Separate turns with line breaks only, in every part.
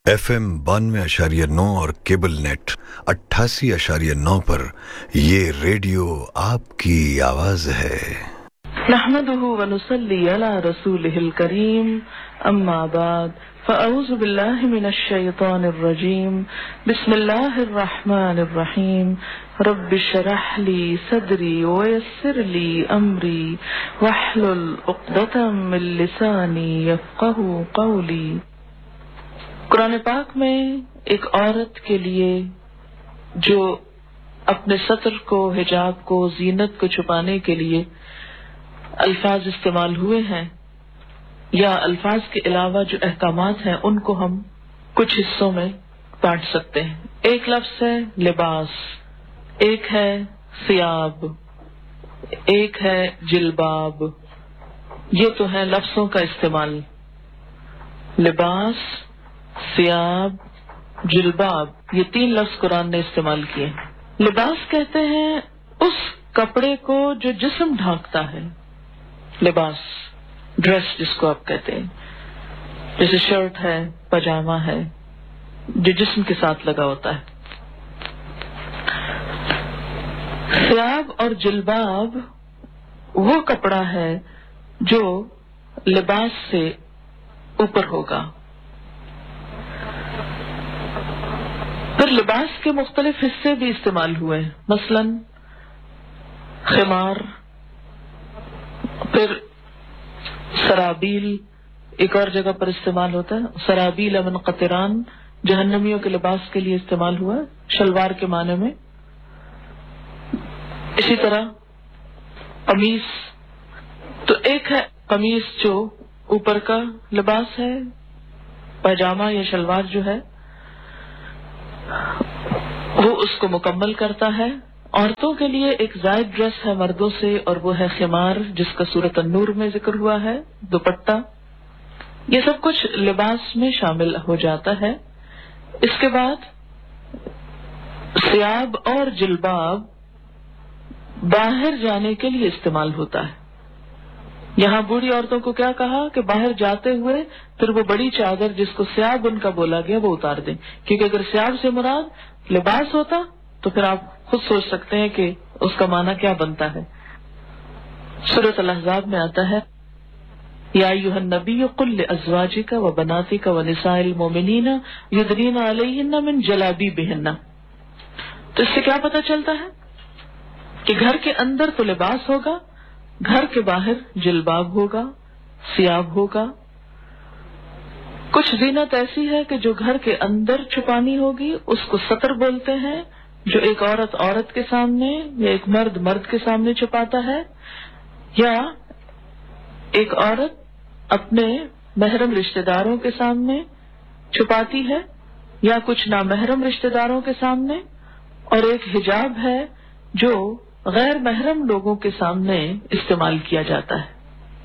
FM 92.9 और cable net 88.9 पर ये रेडियो आपकी आवाज है।
नहमदुहु व नुसल्ली अला रसूलिहिल करीम, अम्मा बाद, फ़अऊज़ु बिल्लाहि मिनश शैतानिर रजीम, बिस्मिल्लाहिर रहमानिर रहीम, रब्बि इश्रह ली सदरी व यस्सिर ली अमरी वहलुल उक़दतम मिन लिसानी यफ़क़हू क़ौली। कुरान पाक में एक औरत के लिए जो अपने सतर को, हिजाब को, जीनत को छुपाने के लिए अल्फाज इस्तेमाल हुए हैं या अल्फाज के अलावा जो अहकामात हैं उनको हम कुछ हिस्सों में बांट सकते हैं। एक लफ्ज है लिबास, एक है सियाब, एक है जिल्बाब। ये तो है लफ्जों का इस्तेमाल। लिबास, सियाब, जिल्बाब, ये 3 लफ्ज कुरान ने इस्तेमाल किए। लिबास कहते हैं उस कपड़े को जो जिस्म ढांकता है। लिबास, ड्रेस जिसको आप कहते हैं, जैसे शर्ट है, पजामा है, जो जिस्म के साथ लगा होता है। सियाब और जिल्बाब वो कपड़ा है जो लिबास से ऊपर होगा। फिर लिबास के मुख्तलिफ हिस्से भी इस्तेमाल हुए, मसलन खिमार, फिर सराबील एक और जगह पर इस्तेमाल होता है। सराबील अमन कतरान जहन्नमियों के लिबास के लिए इस्तेमाल हुआ, शलवार के माने में। इसी तरह कमीज, तो एक है कमीज जो ऊपर का लिबास है, पैजामा या शलवार जो है वो उसको मुकम्मल करता है। औरतों के लिए एक जायद ड्रेस है मर्दों से, और वो है खिमार, जिसका सूरत अन्नूर में जिक्र हुआ है, दुपट्टा। ये सब कुछ लिबास में शामिल हो जाता है। इसके बाद सियाब और जिल्बाब बाहर जाने के लिए इस्तेमाल होता है। यहाँ बूढ़ी औरतों को क्या कहा कि बाहर जाते हुए फिर वो बड़ी चादर जिसको सियाब उनका बोला गया वो उतार दें, क्योंकि अगर सियाब से मुराद लिबास होता तो फिर आप खुद सोच सकते हैं कि उसका माना क्या बनता है। सूरत अल-अहज़ाब में आता है, या अय्युहन नबिय्यु कुल लिअज़वाजिका व बनातिका व निसाइल मोमिनीना युदनीना अलैहिन्ना मिन जलाबीबिहिन्ना। तो इससे क्या पता चलता है कि घर के अंदर तो लिबास होगा, घर के बाहर जिल्बाब होगा, सियाब होगा। कुछ जीनत ऐसी है कि जो घर के अंदर छुपानी होगी, उसको सतर बोलते हैं, जो एक औरत औरत के सामने या एक मर्द मर्द के सामने छुपाता है, या एक औरत अपने महरम रिश्तेदारों के सामने छुपाती है या कुछ नामहरम रिश्तेदारों के सामने, और एक हिजाब है जो गैर महरम लोगों के सामने इस्तेमाल किया जाता है।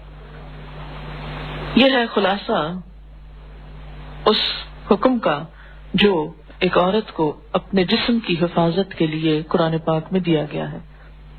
यह है खुलासा उस हुक्म का जो एक औरत को अपने जिस्म की हिफाजत के लिए कुरान पाक में दिया गया है।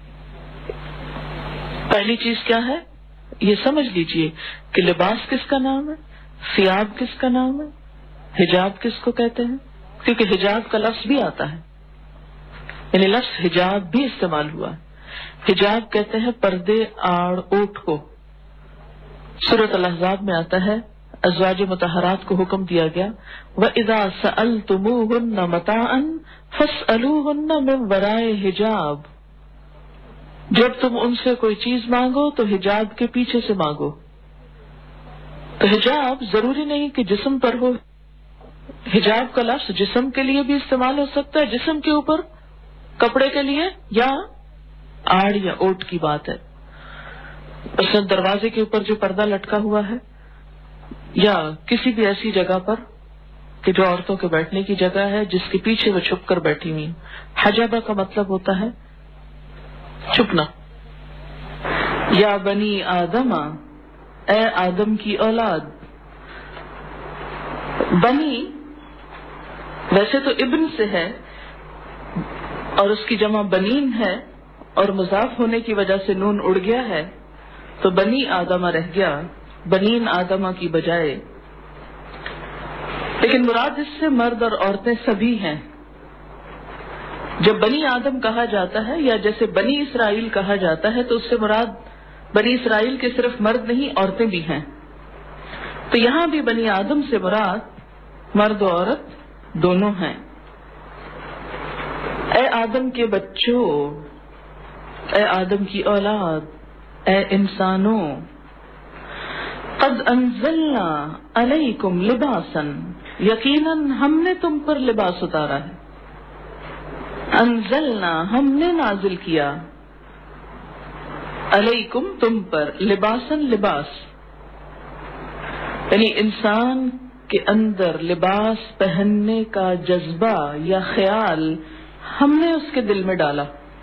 पहली चीज क्या है, ये समझ लीजिए कि लिबास किसका नाम है, सियाब किसका नाम है, हिजाब किसको कहते हैं, क्योंकि हिजाब का लफ्ज भी आता है, यानी लफ्ज हिजाब भी इस्तेमाल हुआ। हिजाब कहते हैं पर्दे, आड़, ओट को। सूरत अल-अहज़ाब में आता है, अज़वाज मुतहरात को हुक्म दिया गया, व इज़ा सअलतुमूहुन्ना मताअन फस्अलूहुन्ना मिन वराए हिजाब। जब तुम उनसे कोई चीज मांगो तो हिजाब के पीछे से मांगो। तो हिजाब जरूरी नहीं कि जिस्म पर हो। हिजाब का लफ्ज जिस्म के लिए भी इस्तेमाल हो सकता है, जिस्म के ऊपर कपड़े के लिए, या आड़ या ओट की बात है। उसने दरवाजे के ऊपर जो पर्दा लटका हुआ है, या किसी भी ऐसी जगह पर कि जो औरतों के बैठने की जगह है जिसके पीछे वो छुप कर बैठी हुई। हजाबा का मतलब होता है छुपना। या बनी आदमा, ए आदम की औलाद। बनी वैसे तो इब्न से है और उसकी जमा बनीन है, और मुजाफ होने की वजह से नून उड़ गया है, तो बनी आदमा रह गया, बनीन आदमा की बजाय। لیکن مراد اس سے مرد اور عورتیں سبھی ہیں. جب بنی آدم کہا جاتا ہے یا جیسے بنی اسرائیل کہا جاتا ہے تو اس سے مراد بنی اسرائیل کے صرف مرد نہیں عورتیں بھی ہیں. تو یہاں بھی بنی آدم سے مراد مرد و عورت دونوں ہیں. اے آدم کے بچوں، اے آدم کی اولاد، اے انسانوں، قد انزلنا علیکم لباسا، یقیناً ہم نے تم پر لباس اتارا ہے. انزلنا ہم نے نازل کیا، علیکم تم پر، لباسن لباس، یعنی انسان کے اندر لباس پہننے کا جذبہ یا خیال ہم نے اس کے دل میں ڈالا.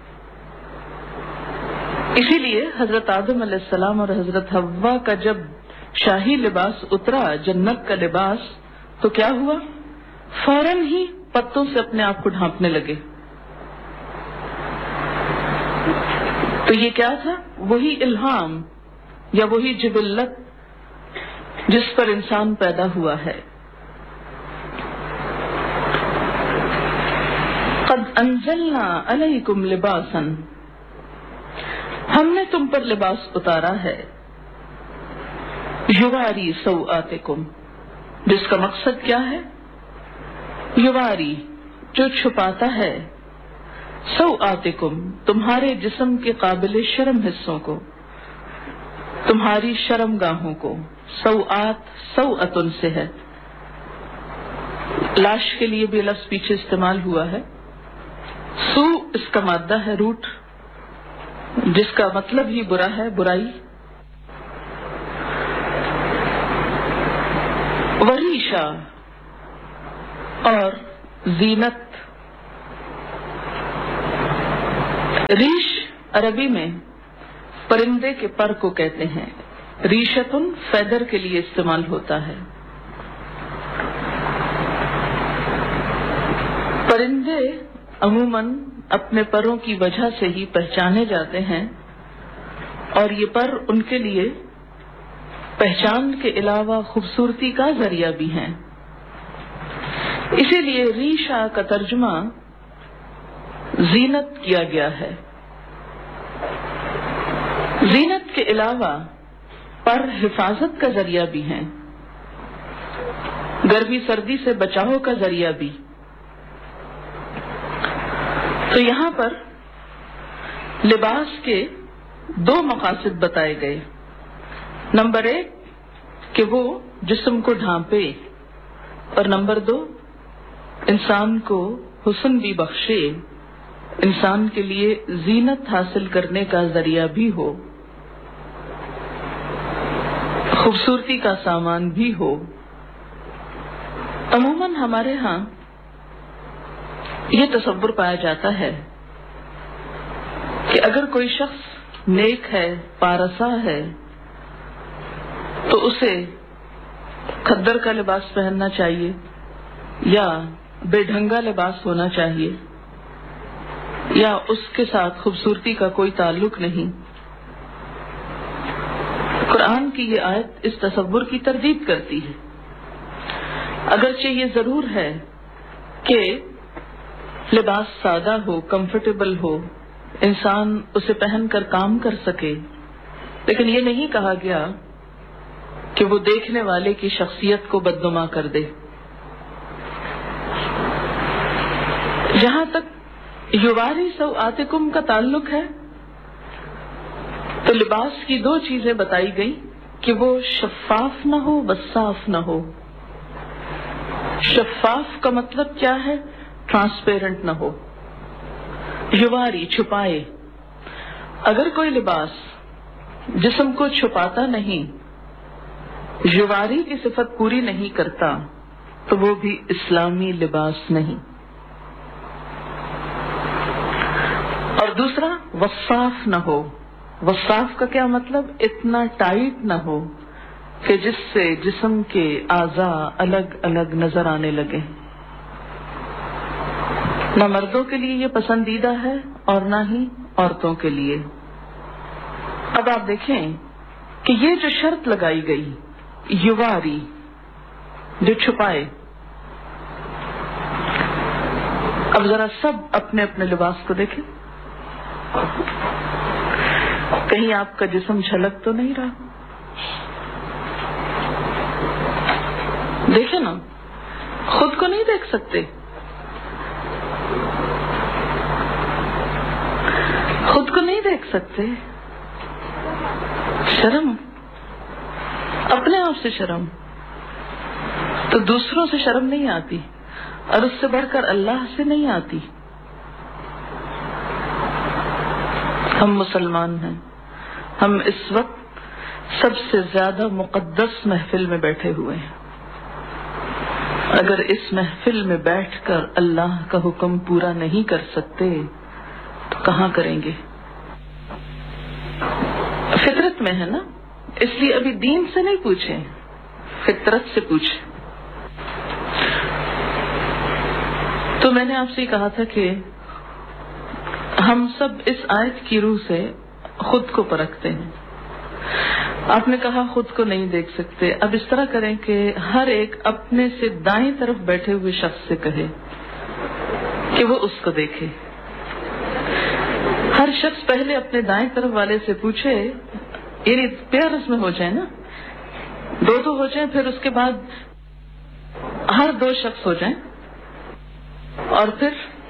اسی لیے حضرت آدم علیہ السلام اور حضرت حوا کا جب شاہی لباس اترا، جنت کا لباس، تو کیا ہوا؟ فوراً ہی پتوں سے اپنے آپ کو ڈھانپنے لگے. تو یہ کیا تھا؟ وہی الہام یا وہی جبلت جس پر انسان پیدا ہوا ہے. قد انزلنا علیکم لباسا، ہم نے تم پر لباس اتارا ہے، یواری سوآتکم، جس کا مقصد کیا ہے؟ یواری، جو چھپاتا ہے، سوآتکم، تمہارے جسم کے قابل شرم حصوں کو، تمہاری شرم گاہوں کو. سوآت سوأتن سے ہے. لاش کے لیے بھی لفظ پیچھے استعمال ہوا ہے. سو اس کا مادہ ہے، روٹ، جس کا مطلب ہی برا ہے، برائی. وریشا اور زینت. ریش عربی میں پرندے کے پر کو کہتے ہیں. ریشتن فیدر کے لیے استعمال ہوتا ہے. پرندے عموماً اپنے پروں کی وجہ سے ہی پہچانے جاتے ہیں، اور یہ پر ان کے لیے پہچان کے علاوہ خوبصورتی کا ذریعہ بھی ہیں. اسی لیے ریشا کا ترجمہ زینت کیا گیا ہے. زینت کے علاوہ پر حفاظت کا ذریعہ بھی ہیں، گرمی سردی سے بچاؤ کا ذریعہ بھی. تو یہاں پر لباس کے دو مقاصد بتائے گئے. نمبر 1 کہ وہ جسم کو ڈھانپے، اور نمبر 2 انسان کو حسن بھی بخشے، انسان کے لیے زینت حاصل کرنے کا ذریعہ بھی ہو، خوبصورتی کا سامان بھی ہو. عموماً ہمارے ہاں یہ تصور پایا جاتا ہے کہ اگر کوئی شخص نیک ہے، پارسا ہے، تو اسے کھدر کا لباس پہننا چاہیے یا بے ڈھنگا لباس ہونا چاہیے، یا اس کے ساتھ خوبصورتی کا کوئی تعلق نہیں. قرآن کی یہ آیت اس تصور کی تردید کرتی ہے. اگرچہ یہ ضرور ہے کہ لباس سادہ ہو، کمفرٹیبل ہو، انسان اسے پہن کر کام کر سکے، لیکن یہ نہیں کہا گیا کہ وہ دیکھنے والے کی شخصیت کو بدنما کر دے. جہاں تک یواری سوآتکم کا تعلق ہے تو لباس کی 2 چیزیں بتائی گئی کہ وہ شفاف نہ ہو، وصاف نہ ہو. شفاف کا مطلب کیا ہے؟ ٹرانسپیرنٹ نہ ہو. یواری، چھپائے. اگر کوئی لباس جسم کو چھپاتا نہیں، یواری کی صفت پوری نہیں کرتا، تو وہ بھی اسلامی لباس نہیں. اور دوسرا وصاف نہ ہو. وصاف کا کیا مطلب؟ اتنا ٹائٹ نہ ہو کہ جس سے جسم کے اعضاء الگ الگ نظر آنے لگے. نہ مردوں کے لیے یہ پسندیدہ ہے اور نہ ہی عورتوں کے لیے. اب آپ دیکھیں کہ یہ جو شرط لگائی گئی، یواری، جو چھپائے، اب ذرا سب اپنے اپنے لباس کو دیکھیں، کہیں آپ کا جسم جھلک تو نہیں رہا؟ دیکھیں نا، خود کو نہیں دیکھ سکتے، خود کو نہیں دیکھ سکتے، شرم، اپنے آپ سے شرم، تو دوسروں سے شرم نہیں آتی، اور اس سے بڑھ کر اللہ سے نہیں آتی۔ ہم مسلمان ہیں، ہم اس وقت سب سے زیادہ مقدس محفل میں بیٹھے ہوئے ہیں، اگر اس محفل میں بیٹھ کر اللہ کا حکم پورا نہیں کر سکتے تو کہاں کریں گے؟ فطرت میں ہے نا، اس لیے ابھی دین سے نہیں پوچھیں، فطرت سے پوچھیں۔ تو میں نے آپ سے کہا تھا کہ ہم سب اس آیت کی روح سے خود کو پرکھتے ہیں۔ آپ نے کہا خود کو نہیں دیکھ سکتے، اب اس طرح کریں کہ ہر ایک اپنے سے دائیں طرف بیٹھے ہوئے شخص سے کہے کہ وہ اس کو دیکھے۔ ہر شخص پہلے اپنے دائیں طرف والے سے پوچھے، یعنی پیئرز میں ہو جائے نا، دو ہو جائیں، پھر اس کے بعد ہر دو شخص ہو جائیں، اور پھر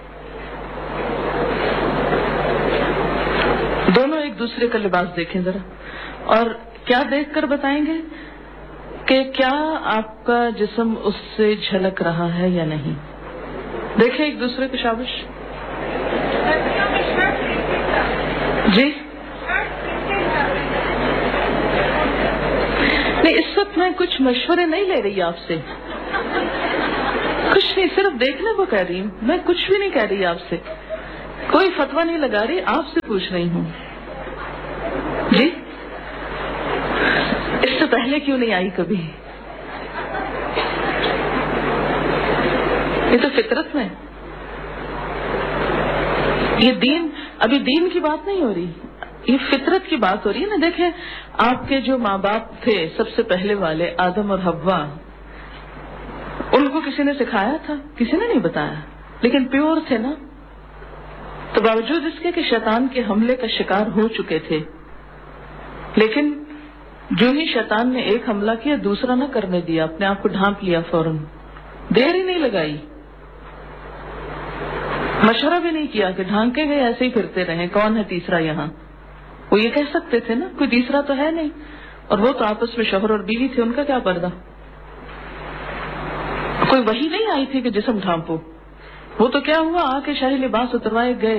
دونوں ایک دوسرے کا لباس دیکھیں ذرا، اور کیا دیکھ کر بتائیں گے کہ کیا آپ کا جسم اس سے جھلک رہا ہے یا نہیں۔ دیکھیں ایک دوسرے کو، شابش جی۔ نہیں، اس وقت میں کچھ مشورے نہیں لے رہی آپ سے، کچھ نہیں، صرف دیکھنے کو کہہ رہی ہوں، میں کچھ بھی نہیں کہہ رہی آپ سے، کوئی فتویٰ نہیں لگا رہی، آپ سے پوچھ رہی ہوں جی۔ اس سے پہلے کیوں نہیں آئی کبھی؟ یہ تو فطرت میں، یہ دین، ابھی دین کی بات نہیں ہو رہی، یہ فطرت کی بات ہو رہی ہے نا۔ دیکھیں آپ کے جو ماں باپ تھے سب سے پہلے والے، آدم اور حوا، ان کو کسی نے سکھایا تھا؟ کسی نے نہیں بتایا، لیکن پیور تھے نا۔ تو باوجود اس کے کہ شیطان کے حملے کا شکار ہو چکے تھے، لیکن جو ہی شیطان نے ایک حملہ کیا دوسرا نہ کرنے دیا، اپنے آپ کو ڈھانپ لیا فوراً، دیر ہی نہیں لگائی، مشورہ بھی نہیں کیا کہ ڈھانکے گئے ایسے ہی پھرتے رہیں، کون ہے تیسرا یہاں؟ وہ یہ کہہ سکتے تھے نا کوئی تیسرا تو ہے نہیں، اور وہ تو آپس میں شوہر اور بیوی تھے، ان کا کیا پردہ؟ کوئی وحی نہیں آئی تھی کہ جسم ڈھانپو، وہ تو کیا ہوا، آ کے شاہی لباس اتروائے گئے۔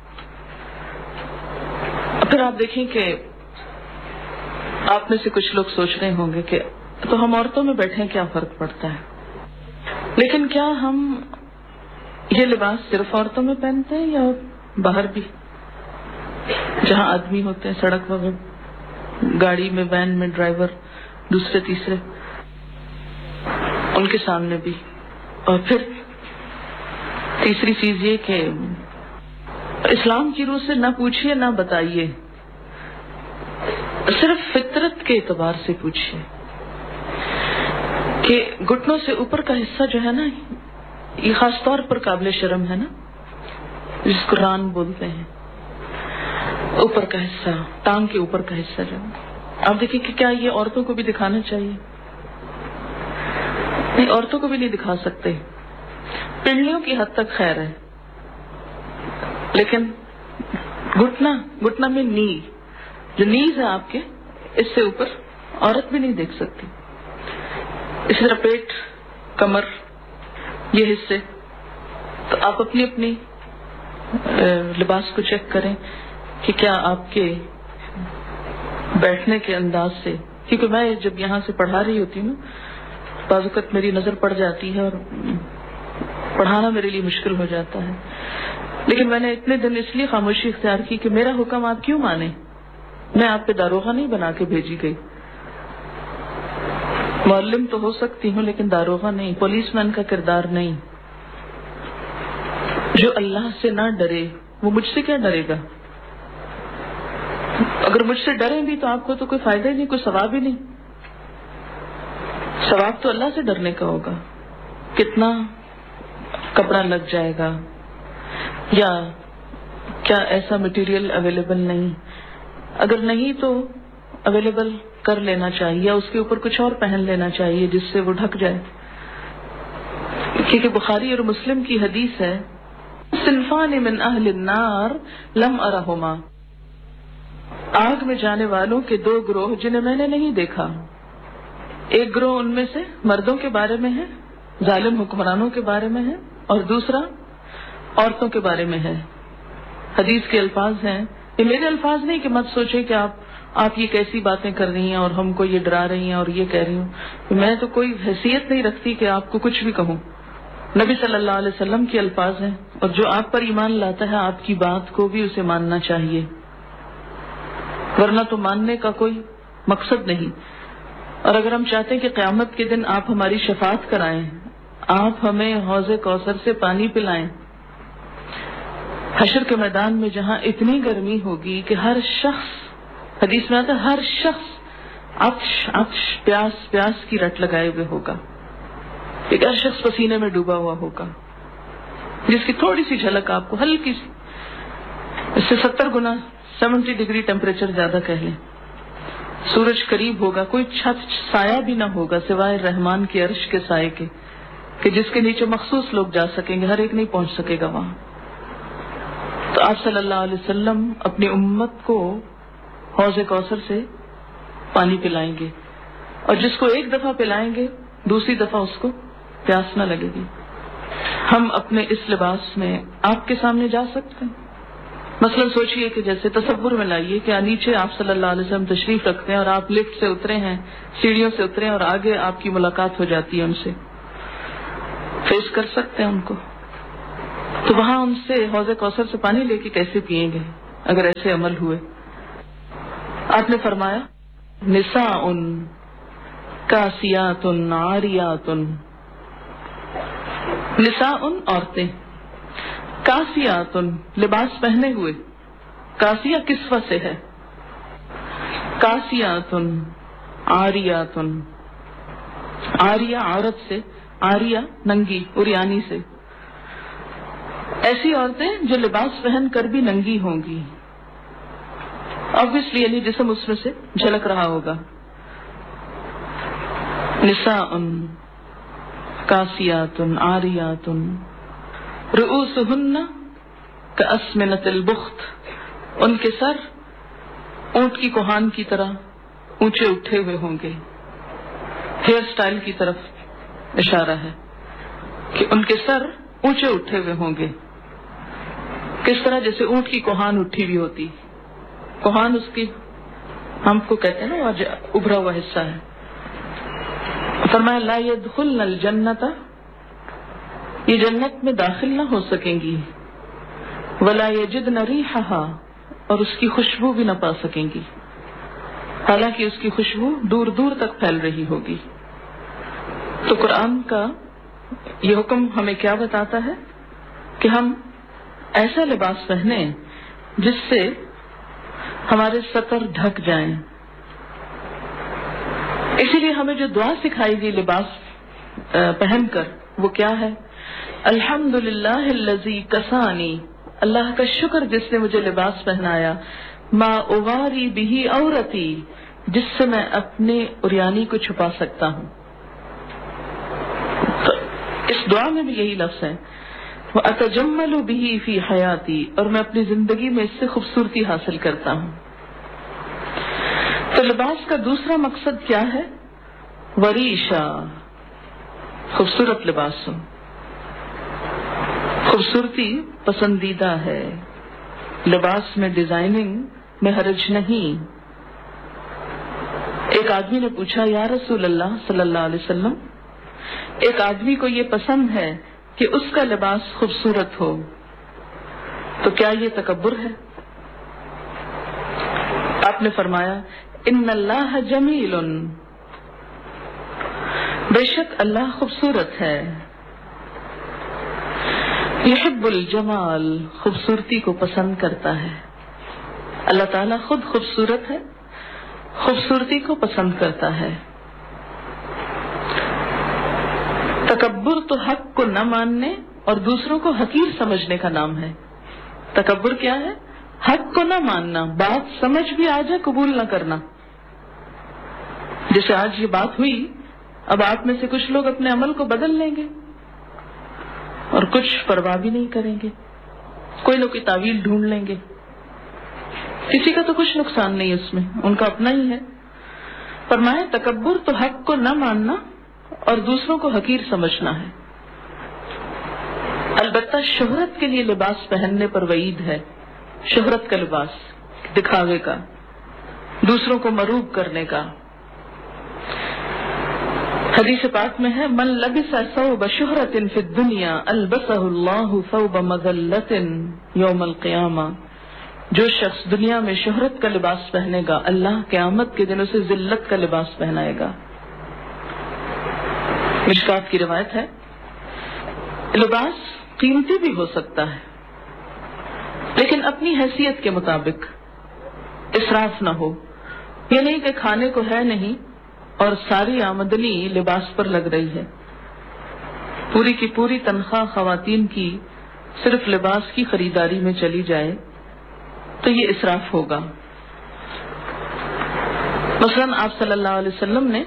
پھر آپ دیکھیں کہ آپ میں سے کچھ لوگ سوچ رہے ہوں گے کہ تو ہم عورتوں میں بیٹھے کیا فرق پڑتا ہے؟ لیکن کیا ہم یہ لباس صرف عورتوں میں پہنتے ہیں یا باہر بھی، جہاں آدمی ہوتے ہیں، سڑک وغیرہ، گاڑی میں، وین میں، ڈرائیور، دوسرے تیسرے، ان کے سامنے بھی؟ اور پھر تیسری چیز یہ کہ اسلام کی روح سے نہ پوچھیے نہ بتائیے، صرف فطرت کے اعتبار سے پوچھیے کہ گھٹنوں سے اوپر کا حصہ جو ہے نا، یہ خاص طور پر قابل شرم ہے نا، جس کو ران بولتے ہیں، اوپر کا حصہ، ٹانگ کے اوپر کا حصہ جو آپ دیکھیں کہ کیا یہ عورتوں کو بھی دکھانا چاہیے؟ نہیں، عورتوں کو بھی نہیں دکھا سکتے، پنڈلیوں کی حد تک خیر ہے، لیکن گھٹنا میں نی، جو نیز ہے آپ کے، اس سے اوپر عورت بھی نہیں دیکھ سکتی۔ اسی طرح پیٹ، کمر، یہ حصے، تو آپ اپنی اپنی لباس کو چیک کریں کہ کیا آپ کے بیٹھنے کے انداز سے، کیونکہ میں جب یہاں سے پڑھا رہی ہوتی ہوں بعض اوقات میری نظر پڑ جاتی ہے اور پڑھانا میرے لیے مشکل ہو جاتا ہے، لیکن میں نے اتنے دن اس لیے خاموشی اختیار کی کہ میرا حکم آپ کیوں مانیں؟ میں آپ پہ داروغہ نہیں بنا کے بھیجی گئی، معلم تو ہو سکتی ہوں لیکن داروغہ نہیں، پولیس مین کا کردار نہیں۔ جو اللہ سے نہ ڈرے وہ مجھ سے کیا ڈرے گا؟ اگر مجھ سے ڈریں بھی تو آپ کو تو کوئی فائدہ ہی نہیں، کوئی ثواب ہی نہیں، ثواب تو اللہ سے ڈرنے کا ہوگا۔ کتنا کپڑا لگ جائے گا، یا کیا ایسا مٹیریل اویلیبل نہیں؟ اگر نہیں تو اویلیبل کر لینا چاہیے یا اس کے اوپر کچھ اور پہن لینا چاہیے جس سے وہ ڈھک جائے. کیونکہ بخاری اور مسلم کی حدیث ہے صنفان من اہل النار لم ارہما، آگ میں جانے والوں کے دو گروہ جنہیں میں نے نہیں دیکھا. ایک گروہ ان میں سے مردوں کے بارے میں ہے، ظالم حکمرانوں کے بارے میں ہے، اور دوسرا عورتوں کے بارے میں ہے. حدیث کے الفاظ ہیں، یہ میرے الفاظ نہیں کہ مت سوچیں کہ آپ یہ کیسی باتیں کر رہی ہیں اور ہم کو یہ ڈرا رہی ہیں اور یہ کہہ رہی ہوں. میں تو کوئی حیثیت نہیں رکھتی کہ آپ کو کچھ بھی کہوں. نبی صلی اللہ علیہ وسلم کے الفاظ ہیں، اور جو آپ پر ایمان لاتا ہے آپ کی بات کو بھی اسے ماننا چاہیے، ورنہ تو ماننے کا کوئی مقصد نہیں. اور اگر ہم چاہتے ہیں کہ قیامت کے دن آپ ہماری شفاعت کرائیں، آپ ہمیں حوض کوثر سے پانی پلائیں، حشر کے میدان میں جہاں اتنی گرمی ہوگی کہ ہر شخص، حدیث میں آتا ہے ہر شخص عطش پیاس کی رٹ لگائے ہوئے ہوگا، ایک ہر شخص پسینے میں ڈوبا ہوا ہوگا، جس کی تھوڑی سی جھلک آپ کو ہلکی سی، اس سے 70 ڈگری ٹیمپریچر زیادہ کہہ لیں. سورج قریب ہوگا، کوئی چھت سایہ بھی نہ ہوگا سوائے رحمان کے عرش کے سائے کے، کہ جس کے نیچے مخصوص لوگ جا سکیں گے، ہر ایک نہیں پہنچ سکے گا وہاں. تو آپ صلی اللہ علیہ وسلم اپنی امت کو حوض کوثر سے پانی پلائیں گے، اور جس کو ایک دفعہ پلائیں گے دوسری دفعہ اس کو پیاس نہ لگے گی. ہم اپنے اس لباس میں آپ کے سامنے جا سکتے ہیں. مثلا سوچئے کہ جیسے تصور میں لائیے کہ نیچے آپ صلی اللہ علیہ وسلم تشریف رکھتے ہیں اور آپ لفٹ سے اترے ہیں، سیڑھیوں سے اترے ہیں، اور آگے آپ کی ملاقات ہو جاتی ہے ان سے، فیس کر سکتے ہیں ان کو. تو وہاں ان سے حوض کوثر سے پانی لے کے کیسے پئیں گے اگر ایسے عمل ہوئے؟ آپ نے فرمایا نساء کاسیات عاریات، نساء عورتیں، کاسیات لباس پہنے ہوئے، کاسیہ کسوہ سے ہے، کاسیات عاریات، عاریہ عورت سے، عاریہ ننگی عریانی سے، ایسی عورتیں جو لباس پہن کر بھی ننگی ہوں گی، obviously یعنی جسم اس میں سے جھلک رہا ہوگا. نساء کاسیات عاریات رؤوسہن کاسمنۃ البخت، ان کے سر اونٹ کی کوہان کی طرح اونچے اٹھے ہوئے ہوں گے. ہیئر سٹائل کی طرف اشارہ ہے کہ ان کے سر اونچے اٹھے ہوئے ہوں گے. کس طرح؟ جیسے اونٹ کی کوہان اٹھی ہوئی ہوتی، کوہان اس کی ہم کو کہتے ہیں نا آج ابھرا ہوا حصہ ہے. فرمایا لا يدخلن الجنت، یہ جنت میں داخل نہ ہو سکیں گی، ولا یجدن ریحھا، اور اس کی خوشبو بھی نہ پا سکیں گی، حالانکہ اس کی خوشبو دور دور تک پھیل رہی ہوگی. تو قرآن کا یہ حکم ہمیں کیا بتاتا ہے کہ ہم ایسا لباس پہنیں جس سے ہمارے سطر ڈھک جائیں. اسی لیے ہمیں جو دعا سکھائی گئی لباس پہن کر وہ کیا ہے؟ الحمدللہ الذی کسانی، اللہ کا شکر جس نے مجھے لباس پہنایا، ما اغاری بہ عورتی، جس سے میں اپنے عریانی کو چھپا سکتا ہوں. تو اس دعا میں بھی یہی لفظ ہے وَأَتَجَمَّلُ بِهِ فِي حَيَاتِي، اور میں اپنی زندگی میں اس سے خوبصورتی حاصل کرتا ہوں. تو لباس کا دوسرا مقصد کیا ہے؟ وریشا، خوبصورت لباس ہو. خوبصورتی پسندیدہ ہے، لباس میں ڈیزائننگ میں حرج نہیں. ایک آدمی نے پوچھا یا رسول اللہ صلی اللہ علیہ وسلم، ایک آدمی کو یہ پسند ہے کہ اس کا لباس خوبصورت ہو، تو کیا یہ تکبر ہے؟ آپ نے فرمایا ان اللہ جمیل، بے شک اللہ خوبصورت ہے. یحب الجمال، خوبصورتی کو پسند کرتا ہے. اللہ تعالیٰ خود خوبصورت ہے، خوبصورتی کو پسند کرتا ہے. تکبر تو حق کو نہ ماننے اور دوسروں کو حقیر سمجھنے کا نام ہے. تکبر کیا ہے؟ حق کو نہ ماننا، بات سمجھ بھی آ جائے قبول نہ کرنا. جیسے آج یہ بات ہوئی، اب آپ میں سے کچھ لوگ اپنے عمل کو بدل لیں گے اور کچھ پرواہ بھی نہیں کریں گے، کوئی نہ کوئی تعویل ڈھونڈ لیں گے. کسی کا تو کچھ نقصان نہیں اس میں، ان کا اپنا ہی ہے. فرمائے تکبر تو حق کو نہ ماننا اور دوسروں کو حقیر سمجھنا ہے. البتہ شہرت کے لیے لباس پہننے پر وعید ہے. شہرت کا لباس، دکھاوے کا، دوسروں کو مروب کرنے کا. حدیث پاک میں ہے من لبس ثوب شہرت فی الدنیا البسہ اللہ ثوب مذلت یوم القیامہ. جو شخص دنیا میں شہرت کا لباس پہنے گا، اللہ قیامت کے دن اسے ذلت کا لباس پہنائے گا. مشکات کی روایت ہے. لباس قیمتی بھی ہو سکتا ہے لیکن اپنی حیثیت کے مطابق، اسراف نہ ہو. یہ نہیں کہ کھانے کو ہے نہیں اور ساری آمدنی لباس پر لگ رہی ہے. پوری کی پوری تنخواہ خواتین کی صرف لباس کی خریداری میں چلی جائے تو یہ اسراف ہوگا. مثلاً آپ صلی اللہ علیہ وسلم نے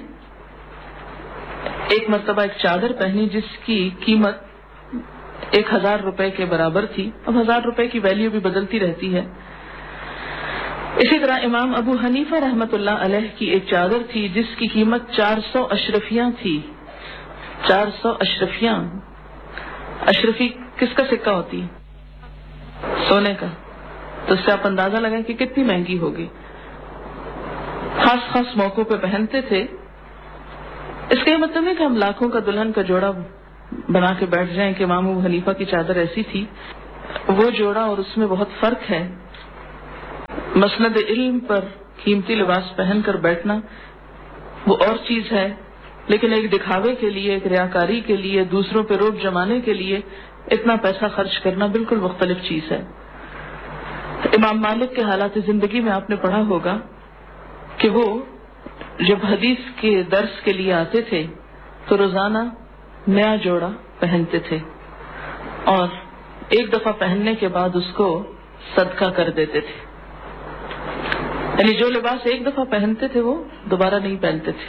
ایک مرتبہ ایک چادر پہنی جس کی قیمت 1000 روپے کے برابر تھی. اب 1000 روپے کی ویلیو بھی بدلتی رہتی ہے. اسی طرح امام ابو حنیفہ رحمۃ اللہ علیہ کی ایک چادر تھی جس کی قیمت 400 اشرفیاں تھی. 400 اشرفیاں. اشرفی کس کا سکہ ہوتی ہے؟ سونے کا. تو اس سے آپ اندازہ لگائیں کہ کتنی مہنگی ہوگی. خاص خاص موقعوں پہ پہنتے تھے. اس کا یہ مطلب ہے کہ ہم لاکھوں کا دلہن کا جوڑا بنا کے بیٹھ جائیں کہ امام ابو حنیفہ کی چادر ایسی تھی. وہ جوڑا اور اس میں بہت فرق ہے. مسند علم پر قیمتی لباس پہن کر بیٹھنا وہ اور چیز ہے، لیکن ایک دکھاوے کے لیے، ایک ریاکاری کے لیے، دوسروں پہ روب جمانے کے لیے اتنا پیسہ خرچ کرنا بالکل مختلف چیز ہے. امام مالک کے حالات زندگی میں آپ نے پڑھا ہوگا کہ وہ جب حدیث کے درس کے لیے آتے تھے تو روزانہ نیا جوڑا پہنتے تھے اور ایک دفعہ پہننے کے بعد اس کو صدقہ کر دیتے تھے. یعنی جو لباس ایک دفعہ پہنتے تھے وہ دوبارہ نہیں پہنتے تھے.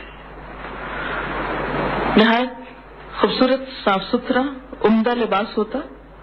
نہایت خوبصورت، صاف ستھرا، عمدہ لباس ہوتا.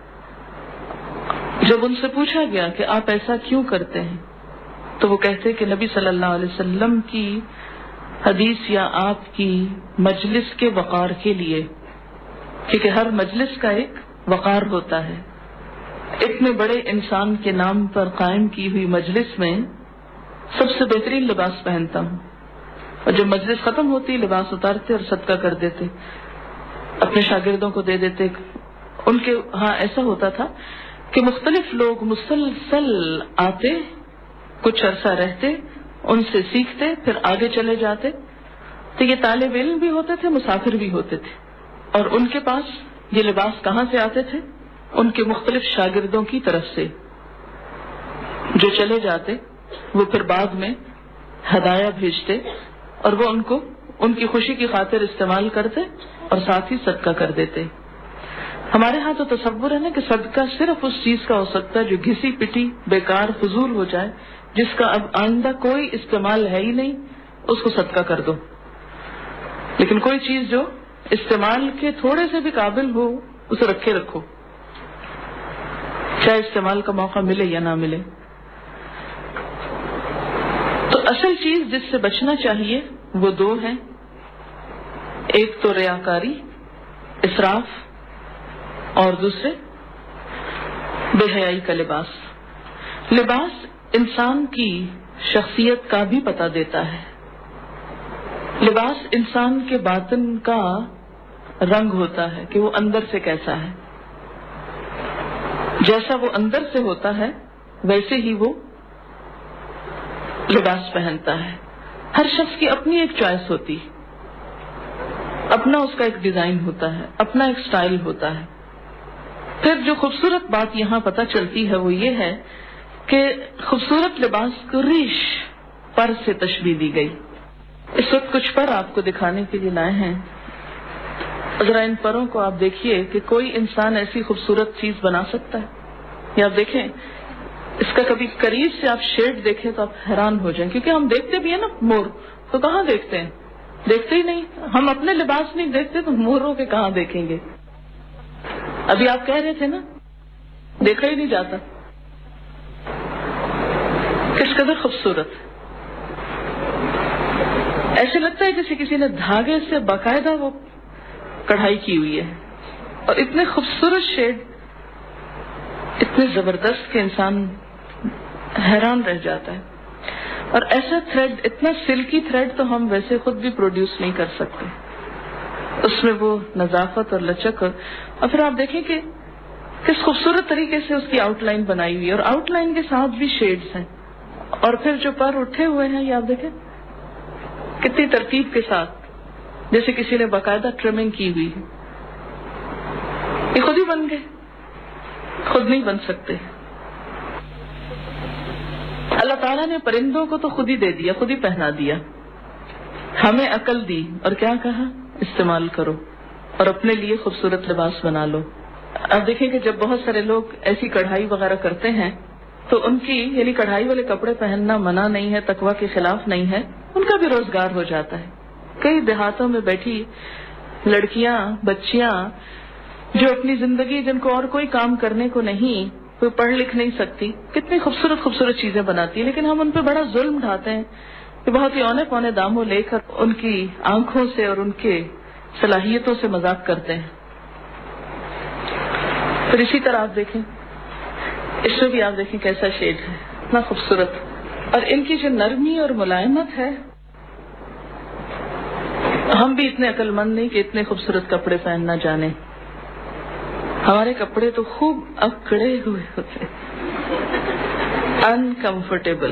جب ان سے پوچھا گیا کہ آپ ایسا کیوں کرتے ہیں تو وہ کہتے کہ نبی صلی اللہ علیہ وسلم کی حدیث یا آپ کی مجلس کے وقار کے لیے، کیونکہ ہر مجلس کا ایک وقار ہوتا ہے. اتنے بڑے انسان کے نام پر قائم کی ہوئی مجلس میں سب سے بہترین لباس پہنتا ہوں. اور جب مجلس ختم ہوتی لباس اتارتے اور صدقہ کر دیتے، اپنے شاگردوں کو دے دیتے. ان کے ہاں ایسا ہوتا تھا کہ مختلف لوگ مسلسل آتے، کچھ عرصہ رہتے، ان سے سیکھتے، پھر آگے چلے جاتے. تو یہ طالب علم بھی ہوتے تھے، مسافر بھی ہوتے تھے. اور ان کے پاس یہ لباس کہاں سے آتے تھے؟ ان کے مختلف شاگردوں کی طرف سے جو چلے جاتے. وہ پھر بعد میں ہدایہ بھیجتے اور وہ ان کو ان کی خوشی کی خاطر استعمال کرتے اور ساتھ ہی صدقہ کر دیتے. ہمارے ہاں تو تصور ہے نا کہ صدقہ صرف اس چیز کا ہو سکتا ہے جو گھسی پٹی، بیکار، فضول ہو جائے، جس کا اب آئندہ کوئی استعمال ہے ہی نہیں، اس کو صدقہ کر دو. لیکن کوئی چیز جو استعمال کے تھوڑے سے بھی قابل ہو اسے رکھے رکھو، چاہے استعمال کا موقع ملے یا نہ ملے. تو اصل چیز جس سے بچنا چاہیے وہ دو ہیں. ایک تو ریاکاری، اسراف، اور دوسرے بے حیائی کا لباس. لباس انسان کی شخصیت کا بھی پتہ دیتا ہے. لباس انسان کے باطن کا رنگ ہوتا ہے کہ وہ اندر سے کیسا ہے. جیسا وہ اندر سے ہوتا ہے ویسے ہی وہ لباس پہنتا ہے. ہر شخص کی اپنی ایک چوائس ہوتی، اپنا اس کا ایک ڈیزائن ہوتا ہے، اپنا ایک سٹائل ہوتا ہے. پھر جو خوبصورت بات یہاں پتہ چلتی ہے وہ یہ ہے کہ خوبصورت لباس کو ریش، پر سے تشبیہ دی گئی. اس وقت کچھ پر آپ کو دکھانے کے لیے لائے ہیں. ذرا ان پروں کو آپ دیکھیے کہ کوئی انسان ایسی خوبصورت چیز بنا سکتا ہے. یا آپ دیکھیں اس کا کبھی قریب سے آپ شیڈ دیکھیں تو آپ حیران ہو جائیں، کیونکہ ہم دیکھتے بھی ہیں نا مور، تو کہاں دیکھتے ہیں؟ دیکھتے ہی نہیں. ہم اپنے لباس نہیں دیکھتے تو موروں کے کہاں دیکھیں گے؟ ابھی آپ کہہ رہے تھے نا دیکھا ہی نہیں جاتا. کس قدر خوبصورت، ایسے لگتا ہے جیسے کسی نے دھاگے سے باقاعدہ وہ کڑھائی کی ہوئی ہے، اور اتنے خوبصورت شیڈ، اتنے زبردست کہ انسان حیران رہ جاتا ہے. اور ایسا تھریڈ، اتنا سلکی تھریڈ تو ہم ویسے خود بھی پروڈیوس نہیں کر سکتے. اس میں وہ نظافت اور لچک، اور پھر آپ دیکھیں کہ کس خوبصورت طریقے سے اس کی آؤٹ لائن بنائی ہوئی ہے، اور آؤٹ لائن کے ساتھ بھی شیڈز ہیں. اور پھر جو پر اٹھے ہوئے ہیں یہ آپ دیکھیں کتنی ترتیب کے ساتھ، جیسے کسی نے باقاعدہ ٹرمنگ کی ہوئی ہے. یہ خود ہی بن گئے، خود نہیں بن سکتے. اللہ تعالیٰ نے پرندوں کو تو خود ہی دے دیا، خود ہی پہنا دیا. ہمیں عقل دی اور کیا کہا؟ استعمال کرو اور اپنے لیے خوبصورت لباس بنا لو. اب دیکھیں کہ جب بہت سارے لوگ ایسی کڑھائی وغیرہ کرتے ہیں تو ان کی یعنی کڑھائی والے کپڑے پہننا منع نہیں ہے، تقویٰ کے خلاف نہیں ہے، ان کا بھی روزگار ہو جاتا ہے. کئی دیہاتوں میں بیٹھی لڑکیاں، بچیاں جو اپنی زندگی، جن کو اور کوئی کام کرنے کو نہیں، کوئی پڑھ لکھ نہیں سکتی، کتنی خوبصورت خوبصورت چیزیں بناتی ہیں، لیکن ہم ان پہ بڑا ظلم ڈھاتے ہیں کہ بہت ہی اونے پونے داموں لے کر ان کی آنکھوں سے اور ان کے صلاحیتوں سے مذاق کرتے ہیں. پھر اسی طرح آپ دیکھیں، اس میں بھی آپ دیکھیں کیسا شیڈ ہے، اتنا خوبصورت. اور ان کی جو نرمی اور ملائمت ہے، ہم بھی اتنے عقل مند نہیں کہ اتنے خوبصورت کپڑے پہننا جانے. ہمارے کپڑے تو خوب اکڑے ہوئے ہوتے، انکمفرٹیبل.